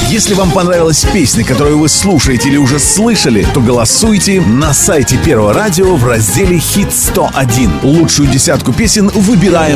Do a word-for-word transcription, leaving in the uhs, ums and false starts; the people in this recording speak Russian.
Если вам понравилась песня, которую вы слушаете или уже слышали, то голосуйте на сайте Первого радио в разделе «Хит сто один». Лучшую десятку песен выбираем